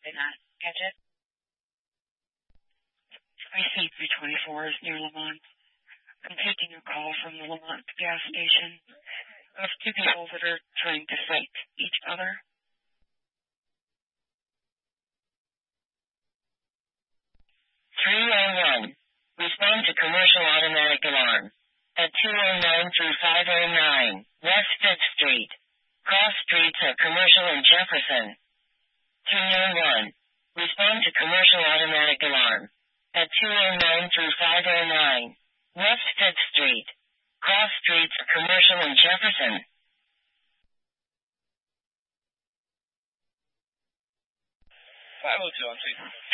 Did not catch it? Precinct 324 is near Lamont. I'm taking a call from the Lamont gas station of two people that are trying to fight each other. (301) Respond to commercial automatic alarm. At 209 through 509, West 5th Street. Cross streets at Commercial and Jefferson. 291. Respond to commercial automatic alarm. At 209 through 509, West 5th Street. Cross streets at Commercial and Jefferson. 502 on 3.